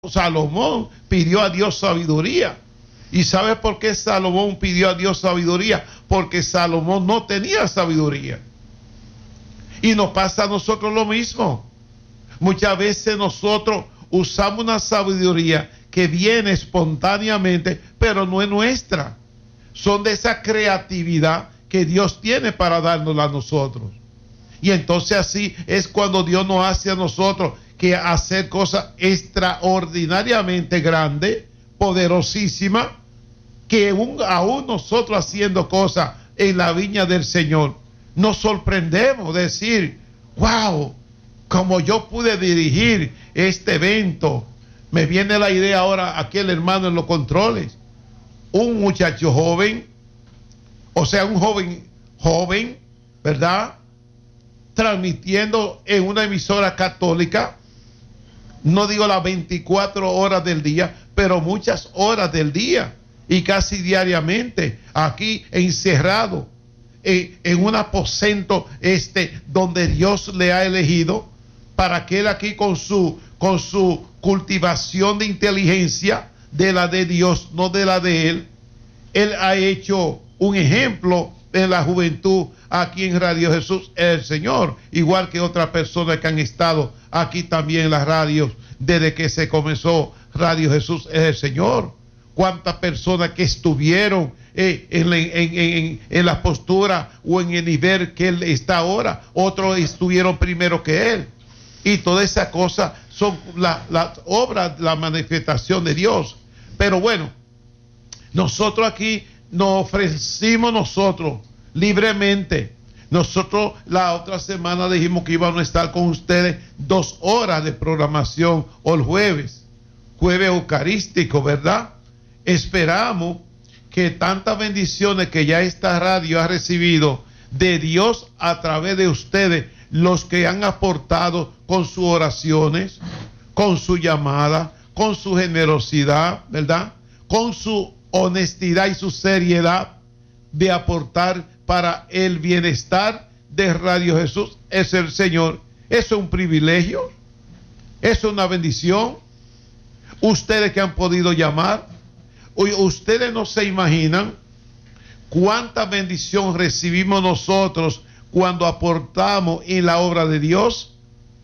Salomón pidió a Dios sabiduría. ¿Y sabe por qué Salomón pidió a Dios sabiduría? Porque Salomón no tenía sabiduría. Y nos pasa a nosotros lo mismo. Muchas veces nosotros usamos una sabiduría que viene espontáneamente, pero no es nuestra. Son de esa creatividad que Dios tiene para dárnosla a nosotros. Y entonces así es cuando Dios nos hace a nosotros que hacer cosas extraordinariamente grandes, poderosísimas, que aún nosotros haciendo cosas en la viña del Señor, nos sorprendemos de decir, wow, como yo pude dirigir este evento. Me viene la idea ahora, aquel hermano en los controles, un muchacho joven, o sea, un joven, ¿verdad? Transmitiendo en una emisora católica, no digo las 24 horas del día, pero muchas horas del día y casi diariamente, aquí encerrado en un aposento donde Dios le ha elegido para que él aquí con su cultivación de inteligencia, de la de Dios, no de la de él ha hecho un ejemplo en la juventud aquí en Radio Jesús el Señor, igual que otras personas que han estado aquí también en las radios desde que se comenzó Radio Jesús el Señor. Cuántas personas que estuvieron en la postura o en el nivel que él está ahora, otros estuvieron primero que él. Y todas esas cosas son las obras, la manifestación de Dios. Pero bueno, nosotros aquí nos ofrecimos nosotros libremente. Nosotros la otra semana dijimos que íbamos a estar con ustedes 2 horas de programación, o el jueves eucarístico, ¿verdad? Esperamos que tantas bendiciones que ya esta radio ha recibido de Dios a través de ustedes, los que han aportado con sus oraciones, con su llamada, con su generosidad, ¿verdad? Con su honestidad y su seriedad de aportar para el bienestar de Radio Jesús es el Señor. Eso es un privilegio, eso es una bendición. Ustedes que han podido llamar, ustedes no se imaginan cuánta bendición recibimos nosotros cuando aportamos en la obra de Dios.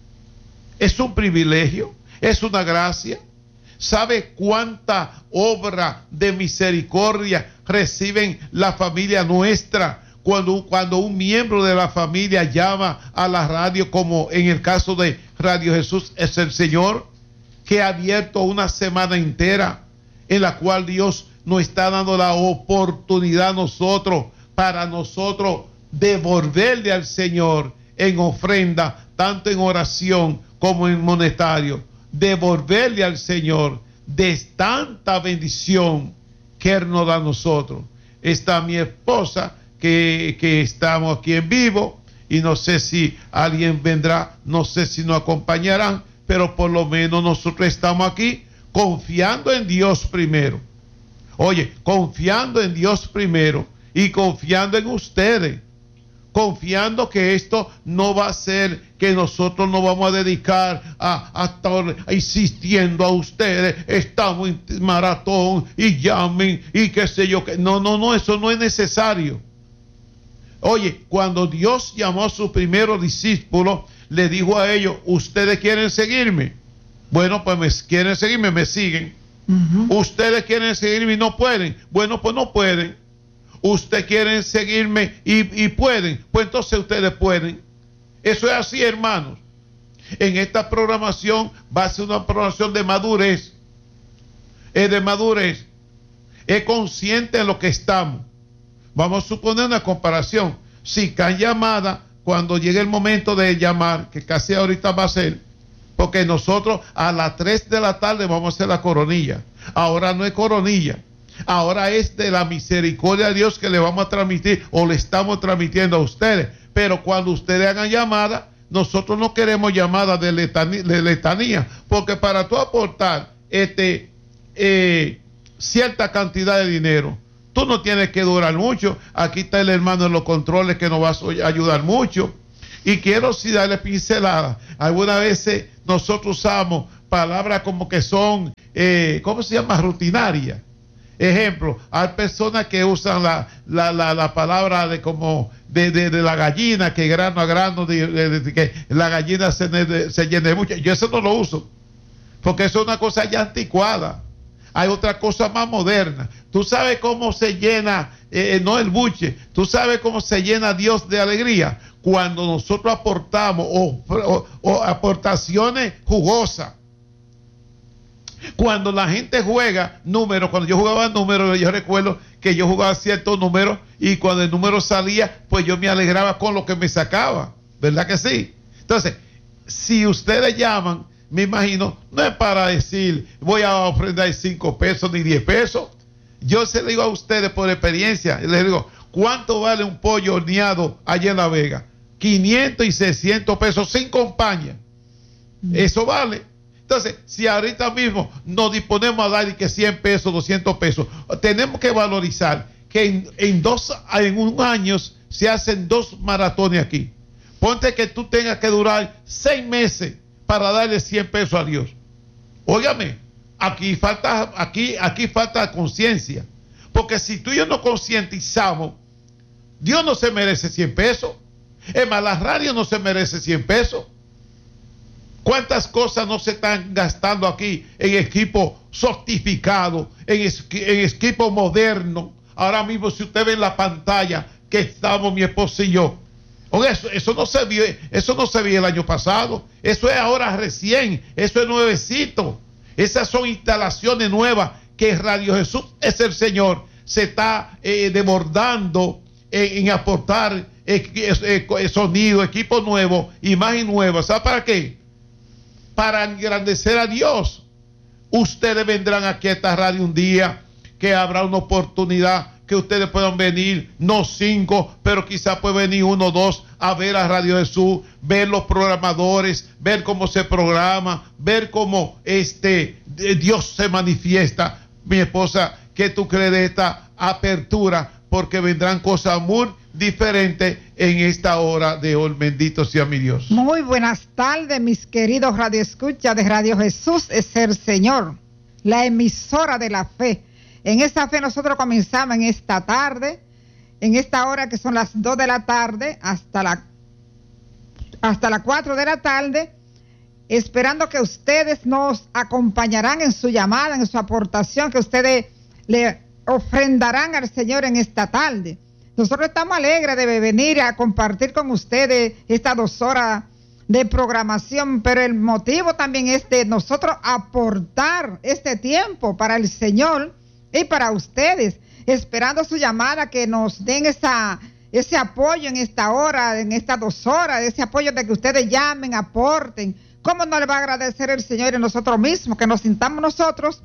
Es un privilegio, es una gracia. ¿Sabe cuánta obra de misericordia reciben la familia nuestra cuando un miembro de la familia llama a la radio, como en el caso de Radio Jesús es el Señor, que ha abierto una semana entera en la cual Dios nos está dando la oportunidad a nosotros, para nosotros devolverle al Señor en ofrenda, tanto en oración como en monetario, devolverle al Señor de tanta bendición que Él nos da a nosotros. Está mi esposa, que estamos aquí en vivo, y no sé si alguien vendrá, no sé si nos acompañarán, pero por lo menos nosotros estamos aquí confiando en Dios primero. Oye, confiando en Dios primero y confiando en ustedes. Confiando que esto no va a ser que nosotros nos vamos a dedicar a estar insistiendo a ustedes. Estamos en maratón y llamen y qué sé yo. No, eso no es necesario. Oye, cuando Dios llamó a sus primeros discípulos, le dijo a ellos, ¿ustedes quieren seguirme? Bueno, pues quieren seguirme, me siguen. Ustedes quieren seguirme y no pueden. Bueno, pues no pueden. Ustedes quieren seguirme y pueden, pues entonces ustedes pueden. Eso es así, hermanos. En esta programación va a ser una programación de madurez. Es de madurez. Es consciente de lo que estamos. Vamos a suponer una comparación. Si cae llamada, cuando llegue el momento de llamar, que casi ahorita va a ser, porque nosotros a las 3 de la tarde vamos a hacer la coronilla. Ahora no es coronilla. Ahora es de la misericordia de Dios que le vamos a transmitir, o le estamos transmitiendo a ustedes. Pero cuando ustedes hagan llamada, nosotros no queremos llamadas de letanía, porque para tú aportar cierta cantidad de dinero, tú no tienes que durar mucho. Aquí está el hermano en los controles que nos va a ayudar mucho. Y quiero sí darle pinceladas. Algunas veces nosotros usamos palabras como que son, ¿cómo se llama? Rutinarias. Ejemplo, hay personas que usan la palabra de como de la gallina, que grano a grano, que la gallina se llene mucho. Yo eso no lo uso, porque eso es una cosa ya anticuada. Hay otra cosa más moderna. Tú sabes cómo se llena, no el buche, tú sabes cómo se llena Dios de alegría cuando nosotros aportamos o aportaciones jugosas. Cuando la gente juega números, cuando yo jugaba números, yo recuerdo que yo jugaba ciertos números y cuando el número salía, pues yo me alegraba con lo que me sacaba, ¿verdad que sí? Entonces, si ustedes llaman, me imagino, no es para decir voy a ofrendar 5 pesos ni 10 pesos. Yo se le digo a ustedes por experiencia, les digo, ¿cuánto vale un pollo horneado allá en La Vega? 500 y 600 pesos sin compañía. Eso vale. Entonces, si ahorita mismo nos disponemos a dar que 100 pesos, 200 pesos, tenemos que valorizar que en un año se hacen 2 maratones aquí. Ponte que tú tengas que durar 6 meses para darle 100 pesos a Dios. Óigame, aquí falta conciencia. Porque si tú y yo no concientizamos, Dios no se merece 100 pesos. Es más, la radio no se merece 100 pesos. ¿Cuántas cosas no se están gastando aquí en equipo sofistificado, en equipo moderno? Ahora mismo, si usted ve en la pantalla que estamos mi esposo y yo, eso no se vio el año pasado. Eso es ahora recién, eso es nuevecito. Esas son instalaciones nuevas que Radio Jesús es el Señor se está desbordando en aportar sonido, equipo nuevo, imagen nueva. ¿Sabe para qué? Para engrandecer a Dios. Ustedes vendrán aquí a esta radio un día que habrá una oportunidad que ustedes puedan venir, no 5, pero quizás puede venir 1 o 2 a ver a Radio Jesús, ver los programadores, ver cómo se programa, ver cómo Dios se manifiesta. Mi esposa, ¿qué tú crees de esta apertura? Porque vendrán cosas muy diferentes en esta hora de hoy. Bendito sea mi Dios. Muy buenas tardes, mis queridos radioescuchas de Radio Jesús es el Señor, la emisora de la fe. En esta fe nosotros comenzamos en esta tarde, en esta hora que son las 2 de la tarde hasta las 4 de la tarde, esperando que ustedes nos acompañarán en su llamada, en su aportación, que ustedes le ofrendarán al Señor en esta tarde. Nosotros estamos alegres de venir a compartir con ustedes estas 2 horas de programación, pero el motivo también es de nosotros aportar este tiempo para el Señor y para ustedes, esperando su llamada, que nos den ese apoyo en esta hora, en estas 2 horas, ese apoyo de que ustedes llamen, aporten. ¿Cómo no le va a agradecer el Señor y nosotros mismos, que nos sintamos nosotros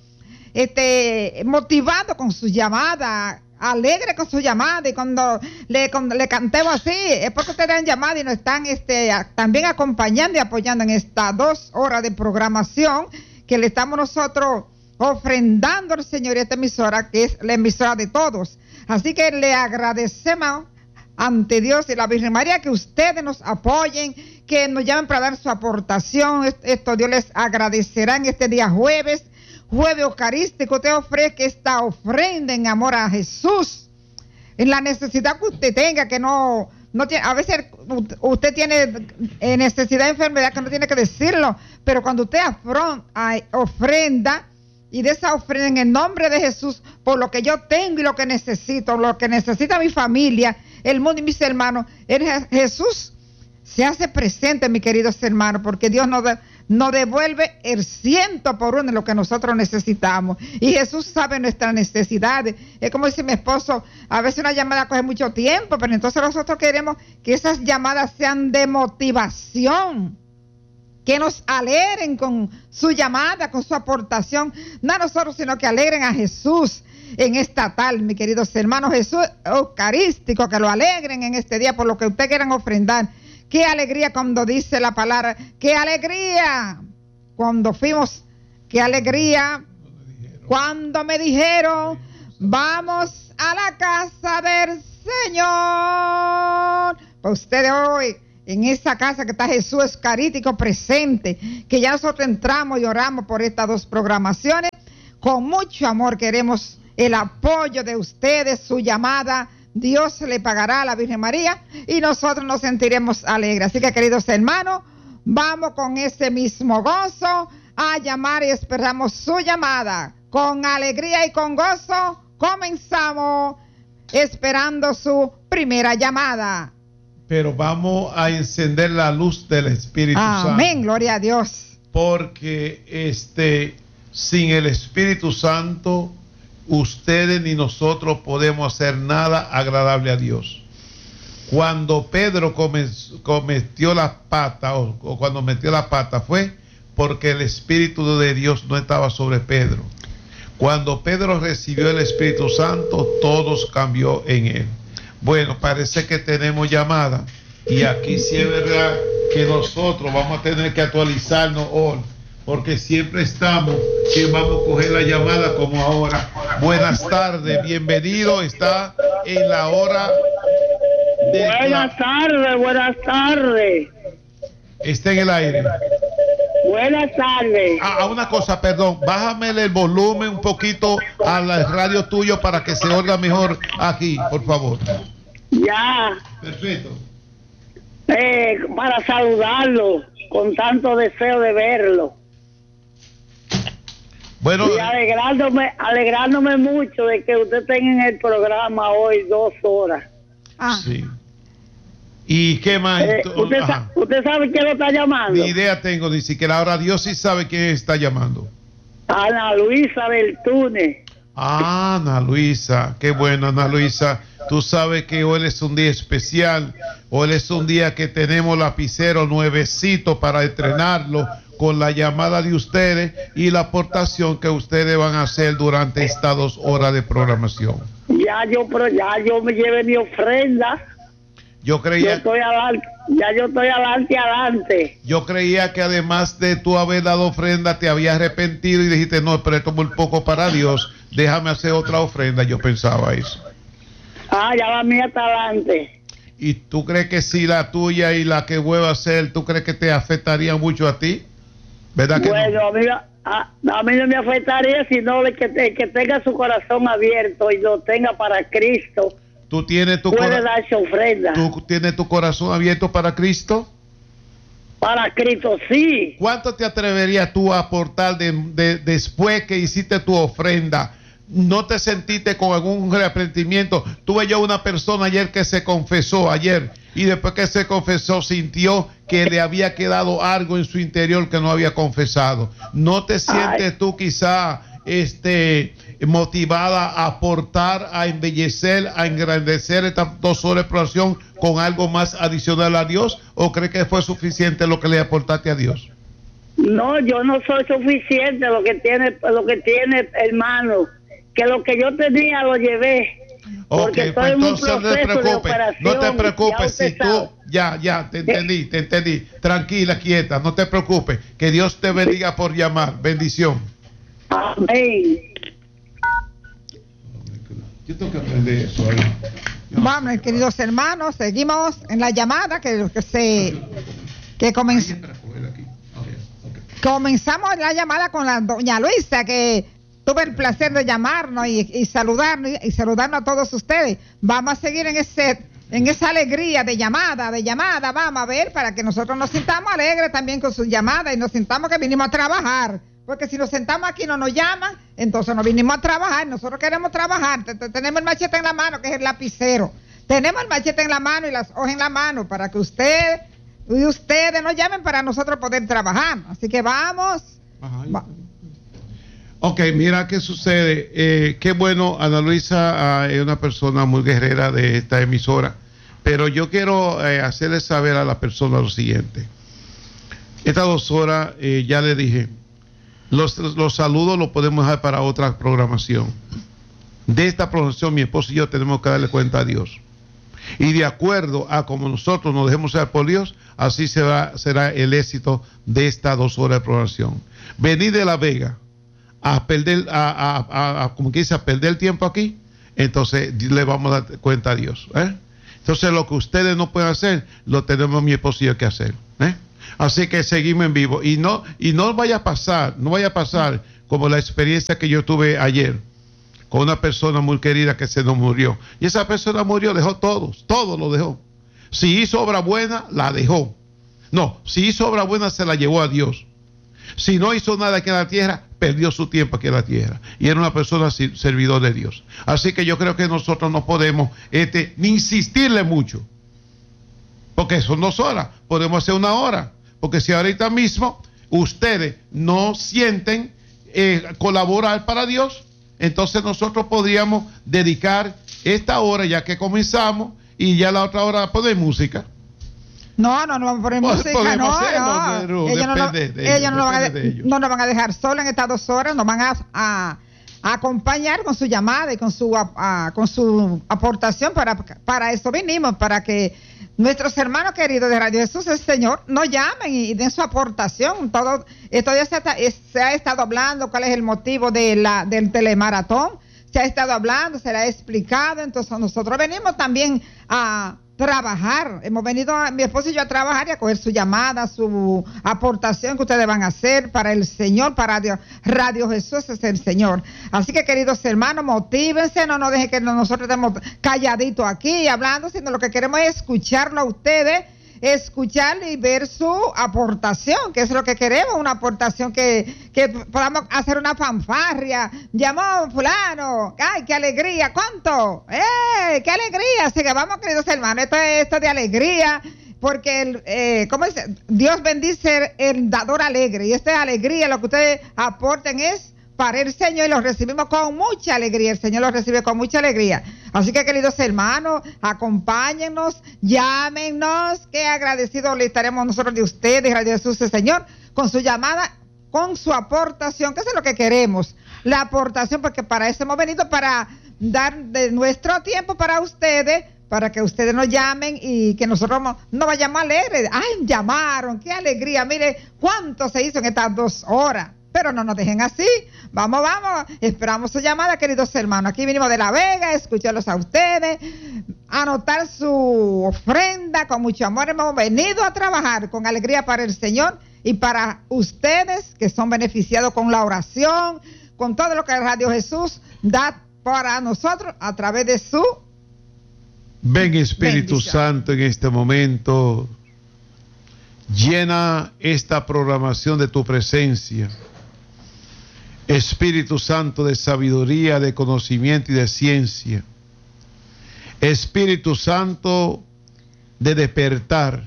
motivados con su llamada, alegre con su llamada, y cuando le cantemos así, es porque ustedes han llamado y nos están también acompañando y apoyando en estas 2 horas de programación que le estamos nosotros ofrendando al Señor y esta emisora, que es la emisora de todos. Así que le agradecemos ante Dios y la Virgen María que ustedes nos apoyen, que nos llamen para dar su aportación. Esto Dios les agradecerá en este día jueves eucarístico. Usted ofrezca esta ofrenda en amor a Jesús, en la necesidad que usted tenga, que no tiene, a veces usted tiene necesidad de enfermedad que no tiene que decirlo, pero cuando usted ofrenda, y de esa ofrenda en el nombre de Jesús, por lo que yo tengo y lo que necesito, lo que necesita mi familia, el mundo y mis hermanos, Jesús se hace presente, mis queridos hermanos, porque Dios nos devuelve el 100 por 1 de lo que nosotros necesitamos. Y Jesús sabe nuestras necesidades. Es como dice mi esposo, a veces una llamada coge mucho tiempo, pero entonces nosotros queremos que esas llamadas sean de motivación, que nos alegren con su llamada, con su aportación, no a nosotros, sino que alegren a Jesús en esta tarde, mis queridos hermanos. Jesús eucarístico, que lo alegren en este día por lo que ustedes quieran ofrendar. Qué alegría cuando dice la palabra, qué alegría cuando fuimos, qué alegría cuando me dijeron, vamos a la casa del Señor. Pues ustedes hoy en esa casa que está Jesús Eucarístico presente, que ya nosotros entramos y oramos por estas 2 programaciones. Con mucho amor queremos el apoyo de ustedes, su llamada. Dios le pagará a la Virgen María y nosotros nos sentiremos alegres. Así que, queridos hermanos, vamos con ese mismo gozo a llamar y esperamos su llamada. Con alegría y con gozo comenzamos esperando su primera llamada. Pero vamos a encender la luz del Espíritu Santo. Amén, gloria a Dios. Porque sin el Espíritu Santo, ustedes ni nosotros podemos hacer nada agradable a Dios. Cuando Pedro cometió la pata, o cuando metió la pata, fue porque el Espíritu de Dios no estaba sobre Pedro. Cuando Pedro recibió el Espíritu Santo, todo cambió en él. Bueno, parece que tenemos llamada, y aquí sí es verdad que nosotros vamos a tener que actualizarnos hoy, porque siempre estamos que vamos a coger la llamada como ahora. Buenas tardes, bienvenido, está en la hora de... Buenas tardes. Está en el aire. Buenas tardes. Una cosa, perdón, bájame el volumen un poquito a la radio tuyo para que se oiga mejor aquí, por favor. Ya. Perfecto. Para saludarlo, con tanto deseo de verlo. Bueno, y alegrándome mucho de que usted tenga en el programa hoy 2 horas. Sí. ¿Y qué más? ¿Usted sabe quién lo está llamando? Ni idea tengo, ni siquiera. Ahora Dios sí sabe quién está llamando. Ana Luisa del Túnez. Ana Luisa, qué bueno, Ana Luisa. Tú sabes que hoy es un día especial. Hoy es un día que tenemos lapicero nuevecito para estrenarlo con la llamada de ustedes y la aportación que ustedes van a hacer durante estas 2 horas de programación. Ya yo me llevé mi ofrenda. Yo creía... yo estoy adelante. Yo creía que además de tú haber dado ofrenda, te habías arrepentido y dijiste, no, pero esto es muy poco para Dios, déjame hacer otra ofrenda. Yo pensaba eso. Ya la mía está adelante. ¿Y tú crees que si la tuya y la que vuelva a hacer, tú crees que te afectaría mucho a ti? ¿Verdad que no? A mí no me afectaría, sino de que tenga su corazón abierto y lo tenga para Cristo. ¿Tú tienes tu dar su ofrenda? ¿Tú tienes tu corazón abierto para Cristo? Para Cristo, sí. ¿Cuánto te atreverías tú a aportar después que hiciste tu ofrenda? ¿No te sentiste con algún arrepentimiento? Tuve yo una persona ayer que se confesó y después que se confesó sintió que le había quedado algo en su interior que no había confesado. ¿No te sientes tú quizá motivada a aportar, a embellecer, a engrandecer estas 2 horas de exploración con algo más adicional a Dios? ¿O crees que fue suficiente lo que le aportaste a Dios? No, yo no soy suficiente lo que tiene hermano, que lo que yo tenía lo llevé. Ok, pues entonces no te preocupes, si tú, ya, te entendí, tranquila, quieta, no te preocupes, que Dios te bendiga por llamar, bendición. Amén. Yo tengo que aprender eso ahí. Vamos, queridos hermanos, seguimos en la llamada comenzamos la llamada con la doña Luisa, que tuve el placer de llamarnos y saludarnos a todos ustedes. Vamos a seguir en esa alegría de llamada, vamos a ver, para que nosotros nos sintamos alegres también con sus llamadas y nos sintamos que vinimos a trabajar. Porque si nos sentamos aquí y no nos llaman, entonces no vinimos a trabajar. Nosotros queremos trabajar. Tenemos el machete en la mano, que es el lapicero. Tenemos el machete en la mano y las hojas en la mano para que ustedes nos llamen para nosotros poder trabajar. Así que vamos. Ok, mira qué sucede. Qué bueno, Ana Luisa es una persona muy guerrera de esta emisora. Pero yo quiero hacerle saber a la persona lo siguiente. Estas 2 horas, ya le dije, los saludos los podemos dejar para otra programación. De esta programación, mi esposo y yo tenemos que darle cuenta a Dios. Y de acuerdo a como nosotros nos dejemos ser por Dios, así será el éxito de estas 2 horas de programación. Venir de La Vega a perder, como que dice, a perder tiempo aquí, entonces le vamos a dar cuenta a Dios. Entonces lo que ustedes no pueden hacer, lo tenemos mi esposo y yo que hacer. Así que seguimos en vivo. Y no vaya a pasar como la experiencia que yo tuve ayer con una persona muy querida que se nos murió. Y esa persona murió, dejó todo lo dejó. Si hizo obra buena, la dejó. No, si hizo obra buena, se la llevó a Dios. Si no hizo nada aquí en la tierra, perdió su tiempo aquí en la tierra. Y era una persona servidor de Dios. Así que yo creo que nosotros no podemos ni insistirle mucho. Porque son 2 horas. Podemos hacer 1 hora. Porque si ahorita mismo ustedes no sienten colaborar para Dios, entonces nosotros podríamos dedicar esta hora ya que comenzamos y ya la otra hora poner música. No vamos a poner música, hacerlo, no. Ellos no nos van a dejar solos en estas 2 horas, nos van a acompañar con su llamada y con su aportación. Para eso vinimos, para que nuestros hermanos queridos de Radio Jesús el Señor nos llamen y den su aportación. Todo esto ya se ha estado hablando, cuál es el motivo del telemaratón, se ha estado hablando, se le ha explicado. Entonces nosotros venimos también a trabajar, hemos venido mi esposo y yo a trabajar y a coger su llamada, su aportación que ustedes van a hacer para el Señor, para Dios. Radio Jesús es el Señor. Así que, queridos hermanos, motívense, no nos dejen que nosotros estemos calladitos aquí hablando, sino lo que queremos es escucharlo a ustedes, escucharle y ver su aportación, que es lo que queremos, una aportación que podamos hacer una fanfarria. Llamó fulano, ¡ay, qué alegría! ¿Cuánto? ¡Qué alegría! Así que vamos, queridos hermanos, esto de alegría, porque ¿cómo dice? Dios bendice el dador alegre, y esta alegría, lo que ustedes aporten es para el Señor, y los recibimos con mucha alegría. El Señor los recibe con mucha alegría. Así que, queridos hermanos, acompáñennos, llámenos, que agradecidos le estaremos nosotros de ustedes, Radio Jesús el Señor, con su llamada, con su aportación, que eso es lo que queremos, la aportación, porque para eso hemos venido, para dar de nuestro tiempo para ustedes, para que ustedes nos llamen y que nosotros no vayamos alegres. ¡Ay, llamaron! ¡Qué alegría! Mire cuánto se hizo en estas 2 horas. Pero no nos dejen así. Vamos, esperamos su llamada, queridos hermanos. Aquí vinimos de La Vega, escucharlos a ustedes, anotar su ofrenda con mucho amor. Hemos venido a trabajar con alegría para el Señor y para ustedes que son beneficiados con la oración, con todo lo que Radio Jesús da para nosotros a través de su Ven, Espíritu Santo, en este momento. Llena esta programación de tu presencia. Espíritu Santo, de sabiduría, de conocimiento y de ciencia. Espíritu Santo, de despertar.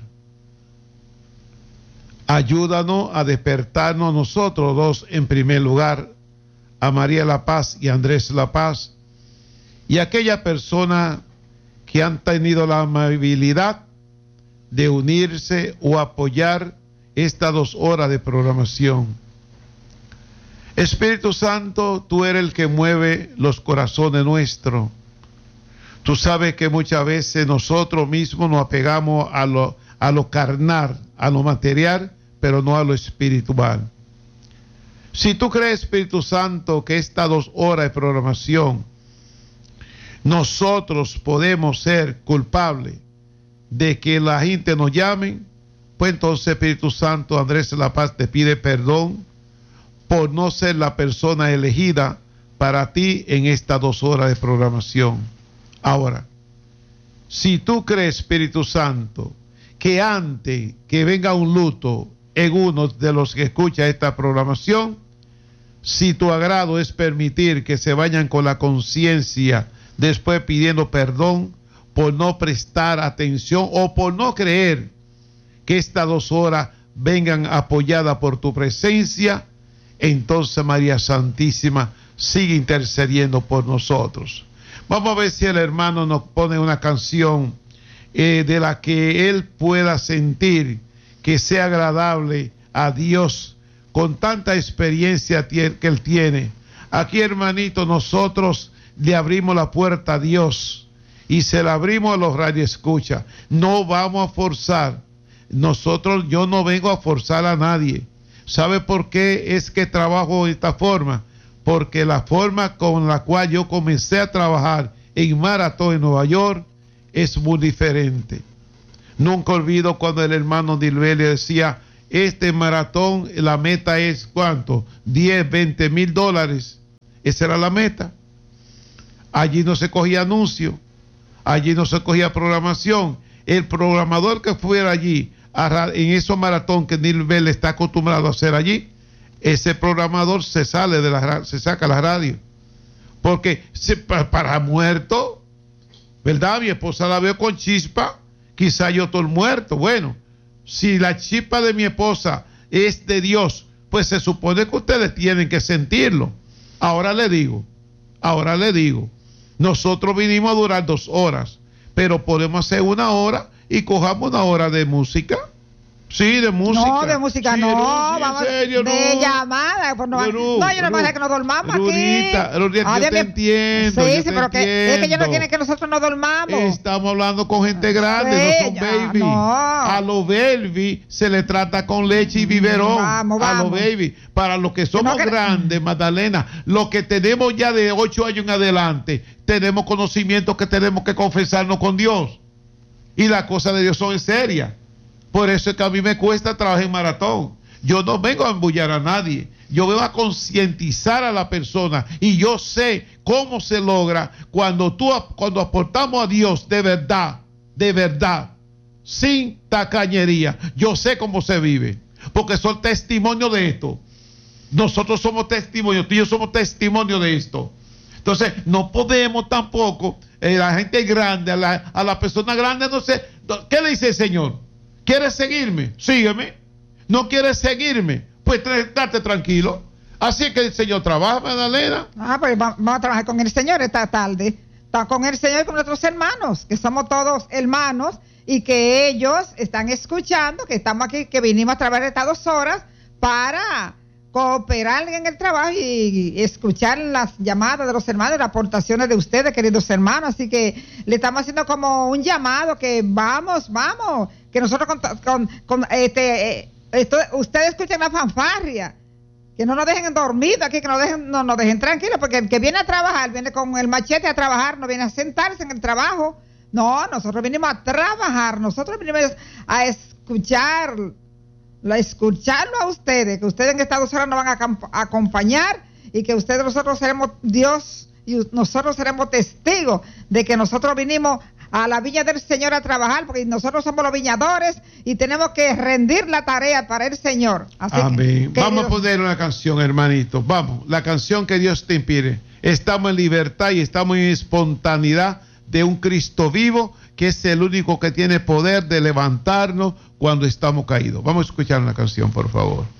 Ayúdanos a despertarnos nosotros dos, en primer lugar, a María La Paz y a Andrés La Paz, y a aquella persona que han tenido la amabilidad de unirse o apoyar estas 2 horas de programación. Espíritu Santo, tú eres el que mueve los corazones nuestros. Tú sabes que muchas veces nosotros mismos nos apegamos a lo carnal, a lo material, pero no a lo espiritual. Si tú crees, Espíritu Santo, que estas 2 horas de programación nosotros podemos ser culpables de que la gente nos llame, pues entonces, Espíritu Santo, Andrés La Paz te pide perdón por no ser la persona elegida para ti en estas 2 horas de programación. Ahora, si tú crees, Espíritu Santo, que antes que venga un luto en uno de los que escucha esta programación, si tu agrado es permitir que se vayan con la conciencia después pidiendo perdón por no prestar atención o por no creer que estas 2 horas vengan apoyadas por tu presencia, entonces María Santísima sigue intercediendo por nosotros. Vamos a ver si el hermano nos pone una canción de la que él pueda sentir que sea agradable a Dios con tanta experiencia que él tiene. Aquí, hermanito, nosotros le abrimos la puerta a Dios y se la abrimos a los radioescuchas. No vamos a forzar. Yo no vengo a forzar a nadie. ¿Sabe por qué es que trabajo de esta forma? Porque la forma con la cual yo comencé a trabajar en Maratón en Nueva York es muy diferente. Nunca olvido cuando el hermano Dilbelli decía, este maratón, la meta es ¿cuánto? 10, 20 mil dólares. Esa era la meta. Allí no se cogía anuncio, allí no se cogía programación. El programador que fuera allí, en esos maratón que Dilbelli está acostumbrado a hacer allí, ese programador se sale se saca la radio. Porque para muerto, ¿verdad? Mi esposa la veo con chispa, quizá yo estoy muerto. Bueno, si la chispa de mi esposa es de Dios, pues se supone que ustedes tienen que sentirlo. Ahora le digo, nosotros vinimos a durar 2 horas, pero podemos hacer 1 hora y cojamos 1 hora de música. Sí, de música. No, de música sí, no. Vamos, en serio, de llamada. Pues no, yo no me voy a dejar que nos dormamos Rudita, aquí. Yo te entiendo. Sí, pero es que ellos no quieren que nosotros nos dormamos. Estamos hablando con gente grande, no son baby. No. A los baby se le trata con leche y biberón. Vamos. A los baby. Para los que somos grandes, Magdalena, los que tenemos ya de 8 años en adelante, tenemos conocimiento que tenemos que confesarnos con Dios. Y las cosas de Dios son serias. Por eso es que a mí me cuesta trabajar en maratón. Yo no vengo a embullar a nadie. Yo vengo a concientizar a la persona. Y yo sé cómo se logra cuando aportamos a Dios de verdad, sin tacañería. Yo sé cómo se vive. Porque soy testimonio de esto. Nosotros somos testimonio. Tú y yo somos testimonio de esto. Entonces, no podemos tampoco, la gente grande, a la persona grande, no sé. ¿Qué le dice el Señor? ¿Quieres seguirme? Sígueme. ¿No quieres seguirme? Pues date tranquilo. Así que el Señor trabaja, Magdalena. Pues vamos a trabajar con el Señor esta tarde. Con el Señor y con nuestros hermanos, que somos todos hermanos y que ellos están escuchando, que estamos aquí, que vinimos a trabajar estas 2 horas para cooperar en el trabajo y escuchar las llamadas de los hermanos, las aportaciones de ustedes, queridos hermanos. Así que le estamos haciendo como un llamado que vamos, que nosotros ustedes escuchen la fanfarria, que no nos dejen dormidos aquí, que no nos dejen tranquilos, porque el que viene a trabajar, viene con el machete a trabajar, no viene a sentarse en el trabajo. No, nosotros venimos a trabajar, nosotros venimos a escucharlo a ustedes, que ustedes en estas 2 horas nos van a acompañar y que nosotros seremos Dios y nosotros seremos testigos de que nosotros vinimos a la viña del Señor a trabajar, porque nosotros somos los viñadores y tenemos que rendir la tarea para el Señor. Así amén. Vamos a poner una canción, hermanito. Vamos, la canción que Dios te inspire. Estamos en libertad y estamos en espontaneidad de un Cristo vivo, que es el único que tiene poder de levantarnos cuando estamos caídos. Vamos a escuchar una canción, por favor.